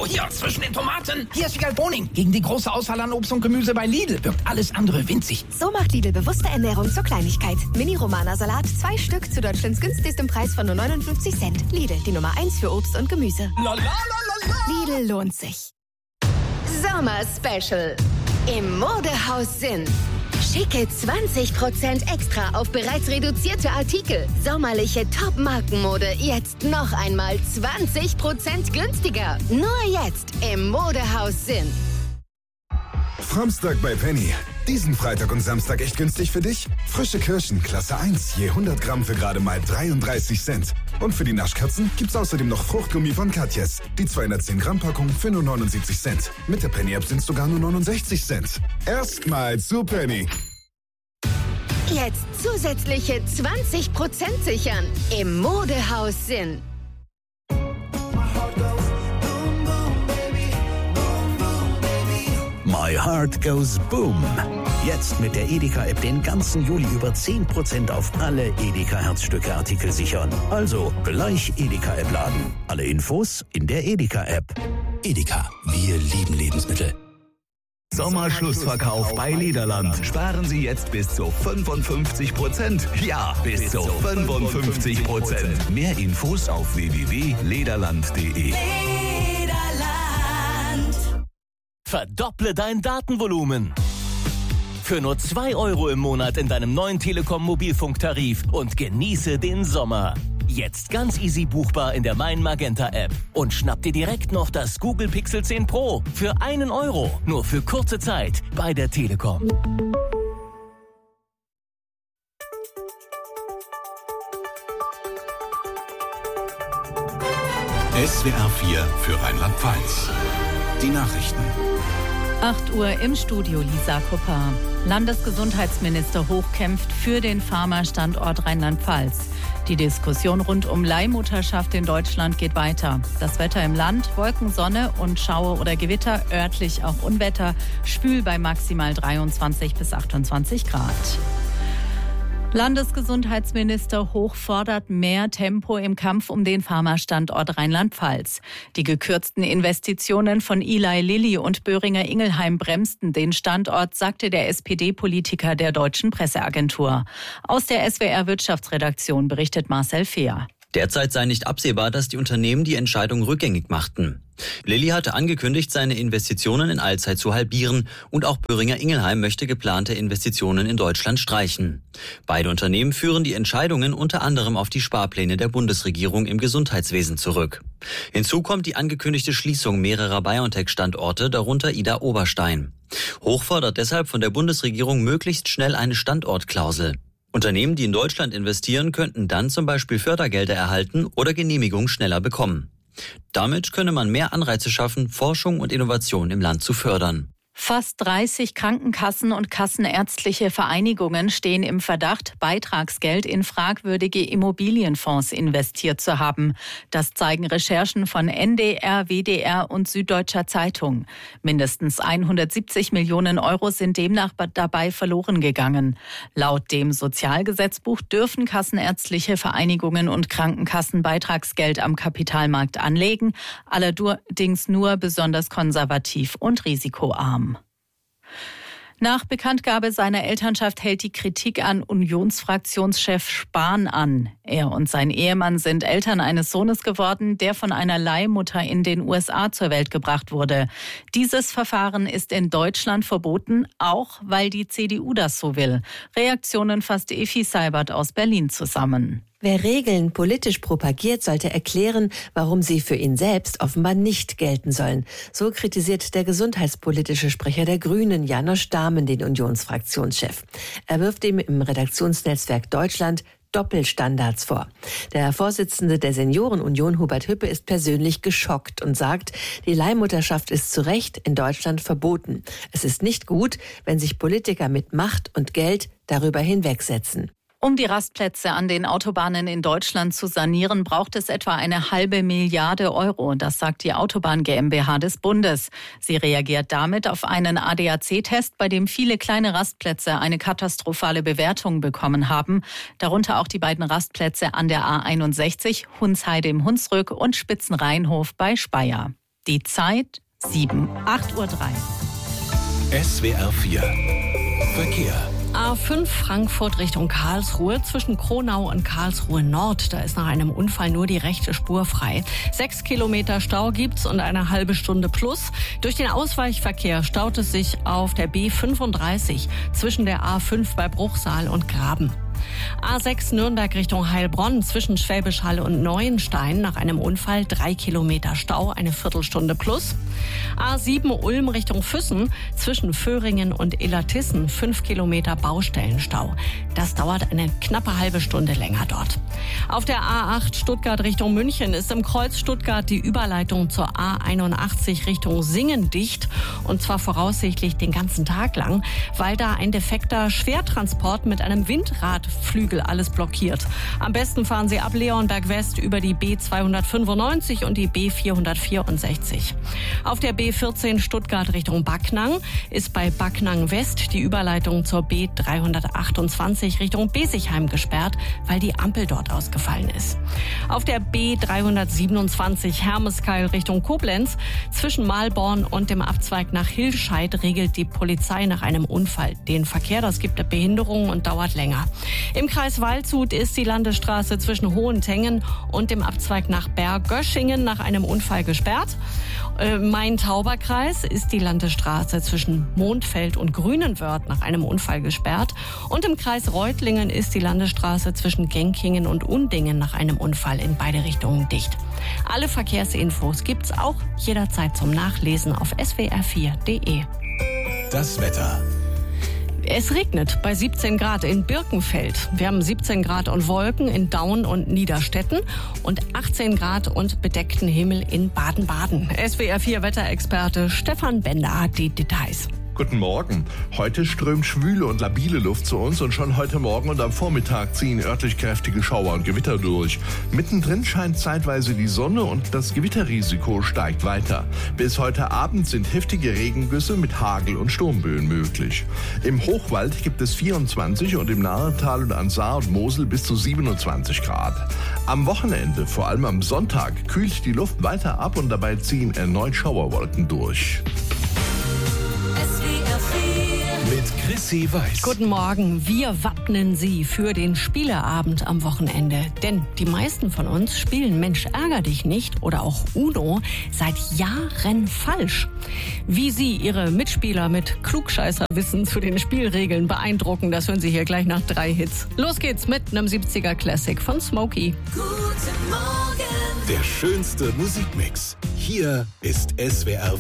hier, zwischen den Tomaten. Hier ist Wiegald Boning. Gegen die große Auswahl an Obst und Gemüse bei Lidl wirkt alles andere winzig. So macht Lidl bewusste Ernährung zur Kleinigkeit. Mini-Romana-Salat, 2 Stück zu Deutschlands günstigstem Preis von nur 59 Cent. Lidl, die Nummer 1 für Obst und Gemüse. Lidl lohnt sich. Sommer-Special. Im Modehaus Sinn. Schicke 20% extra auf bereits reduzierte Artikel. Sommerliche Top-Markenmode jetzt noch einmal 20% günstiger. Nur jetzt im Modehaus Sinn. Samstag bei Penny. Diesen Freitag und Samstag echt günstig für dich? Frische Kirschen, Klasse 1, je 100 Gramm für gerade mal 33 Cent. Und für die Naschkatzen gibt's außerdem noch Fruchtgummi von Katjes. Die 210 Gramm Packung für nur 79 Cent. Mit der Penny-App sind's sogar nur 69 Cent. Erstmal zu Penny. Jetzt zusätzliche 20% sichern im Modehaus Sinn. My Heart Goes Boom. Jetzt mit der Edeka-App den ganzen Juli über 10% auf alle Edeka-Herzstücke-Artikel sichern. Also gleich Edeka-App laden. Alle Infos in der Edeka-App. Edeka, wir lieben Lebensmittel. Sommerschlussverkauf bei Lederland. Sparen Sie jetzt bis zu 55%. Ja, bis zu 55%. Mehr Infos auf www.lederland.de. Verdopple dein Datenvolumen. Für nur 2 € im Monat in deinem neuen Telekom-Mobilfunktarif und genieße den Sommer. Jetzt ganz easy buchbar in der Mein Magenta App. Und schnapp dir direkt noch das Google Pixel 10 Pro für 1 €. Nur für kurze Zeit bei der Telekom. SWR 4 für Rheinland-Pfalz. Die Nachrichten. 8 Uhr im Studio, Lisa Kupper. Landesgesundheitsminister Hoch kämpft für den Pharma-Standort Rheinland-Pfalz. Die Diskussion rund um Leihmutterschaft in Deutschland geht weiter. Das Wetter im Land, Wolken, Sonne und Schauer oder Gewitter, örtlich auch Unwetter, schwül bei maximal 23 bis 28 Grad. Landesgesundheitsminister Hoch fordert mehr Tempo im Kampf um den Pharma-Standort Rheinland-Pfalz. Die gekürzten Investitionen von Eli Lilly und Boehringer Ingelheim bremsten den Standort, sagte der SPD-Politiker der Deutschen Presseagentur. Aus der SWR-Wirtschaftsredaktion berichtet Marcel Fehr. Derzeit sei nicht absehbar, dass die Unternehmen die Entscheidung rückgängig machten. Lilly hatte angekündigt, seine Investitionen in Allzeit zu halbieren und auch Boehringer Ingelheim möchte geplante Investitionen in Deutschland streichen. Beide Unternehmen führen die Entscheidungen unter anderem auf die Sparpläne der Bundesregierung im Gesundheitswesen zurück. Hinzu kommt die angekündigte Schließung mehrerer BioNTech-Standorte, darunter Ida Oberstein. Hoch fordert deshalb von der Bundesregierung möglichst schnell eine Standortklausel. Unternehmen, die in Deutschland investieren, könnten dann zum Beispiel Fördergelder erhalten oder Genehmigungen schneller bekommen. Damit könne man mehr Anreize schaffen, Forschung und Innovation im Land zu fördern. Fast 30 Krankenkassen und kassenärztliche Vereinigungen stehen im Verdacht, Beitragsgeld in fragwürdige Immobilienfonds investiert zu haben. Das zeigen Recherchen von NDR, WDR und Süddeutscher Zeitung. Mindestens 170 Millionen € sind demnach dabei verloren gegangen. Laut dem Sozialgesetzbuch dürfen kassenärztliche Vereinigungen und Krankenkassen Beitragsgeld am Kapitalmarkt anlegen, allerdings nur besonders konservativ und risikoarm. Nach Bekanntgabe seiner Elternschaft hält die Kritik an Unionsfraktionschef Spahn an. Er und sein Ehemann sind Eltern eines Sohnes geworden, der von einer Leihmutter in den USA zur Welt gebracht wurde. Dieses Verfahren ist in Deutschland verboten, auch weil die CDU das so will. Reaktionen fasst Effi Seibert aus Berlin zusammen. Wer Regeln politisch propagiert, sollte erklären, warum sie für ihn selbst offenbar nicht gelten sollen. So kritisiert der gesundheitspolitische Sprecher der Grünen, Janosch Dahmen, den Unionsfraktionschef. Er wirft ihm im Redaktionsnetzwerk Deutschland Doppelstandards vor. Der Vorsitzende der Seniorenunion, Hubert Hüppe, ist persönlich geschockt und sagt, die Leihmutterschaft ist zu Recht in Deutschland verboten. Es ist nicht gut, wenn sich Politiker mit Macht und Geld darüber hinwegsetzen. Um die Rastplätze an den Autobahnen in Deutschland zu sanieren, braucht es etwa 1,5 Milliarde €. Das sagt die Autobahn GmbH des Bundes. Sie reagiert damit auf einen ADAC-Test, bei dem viele kleine Rastplätze eine katastrophale Bewertung bekommen haben. Darunter auch die beiden Rastplätze an der A61, Hunsheide im Hunsrück und Spitzenrheinhof bei Speyer. Die Zeit 8:03 Uhr. SWR 4 Verkehr. A5 Frankfurt Richtung Karlsruhe zwischen Kronau und Karlsruhe Nord. Da ist nach einem Unfall nur die rechte Spur frei. 6 Kilometer Stau gibt's und eine halbe Stunde plus. Durch den Ausweichverkehr staut es sich auf der B35 zwischen der A5 bei Bruchsal und Graben. A6 Nürnberg Richtung Heilbronn zwischen Schwäbisch Hall und Neuenstein nach einem Unfall 3 Kilometer Stau, eine Viertelstunde plus. A7 Ulm Richtung Füssen zwischen Föhringen und Illertissen 5 Kilometer Baustellenstau. Das dauert eine knappe halbe Stunde länger dort. Auf der A8 Stuttgart Richtung München ist im Kreuz Stuttgart die Überleitung zur A81 Richtung Singen dicht und zwar voraussichtlich den ganzen Tag lang, weil da ein defekter Schwertransport mit einem Windradflügel alles blockiert. Am besten fahren Sie ab Leonberg West über die B295 und die B464. Auf der B14 Stuttgart Richtung Backnang ist bei Backnang West die Überleitung zur B328 Richtung Besigheim gesperrt, weil die Ampel dort ausgefallen ist. Auf der B327 Hermeskeil Richtung Koblenz zwischen Mahlborn und dem Abzweig nach Hilscheid regelt die Polizei nach einem Unfall den Verkehr. Das gibt eine Behinderung und dauert länger. Im Kreis Waldshut ist die Landesstraße zwischen Hohentengen und dem Abzweig nach Berggöschingen nach einem Unfall gesperrt. Main-Tauber-Kreis ist die Landesstraße zwischen Mondfeld und Grünenwörth nach einem Unfall gesperrt. Und im Kreis Reutlingen ist die Landesstraße zwischen Genkingen und Undingen nach einem Unfall in beide Richtungen dicht. Alle Verkehrsinfos gibt's auch jederzeit zum Nachlesen auf swr4.de. Das Wetter. Es regnet bei 17 Grad in Birkenfeld. Wir haben 17 Grad und Wolken in Daun und Niederstetten und 18 Grad und bedeckten Himmel in Baden-Baden. SWR4 Wetterexperte Stefan Bender hat die Details. Guten Morgen. Heute strömt schwüle und labile Luft zu uns und schon heute Morgen und am Vormittag ziehen örtlich kräftige Schauer und Gewitter durch. Mittendrin scheint zeitweise die Sonne und das Gewitterrisiko steigt weiter. Bis heute Abend sind heftige Regengüsse mit Hagel und Sturmböen möglich. Im Hochwald gibt es 24 und im Nahetal und an Saar und Mosel bis zu 27 Grad. Am Wochenende, vor allem am Sonntag, kühlt die Luft weiter ab und dabei ziehen erneut Schauerwolken durch. Mit Chrissy Weiß. Guten Morgen. Wir wappnen Sie für den Spieleabend am Wochenende. Denn die meisten von uns spielen Mensch ärger dich nicht oder auch Uno seit Jahren falsch. Wie Sie Ihre Mitspieler mit Klugscheißerwissen zu den Spielregeln beeindrucken, das hören Sie hier gleich nach 3 Hits. Los geht's mit einem 70er Classic von Smokey. Guten Morgen. Der schönste Musikmix. Hier ist SWR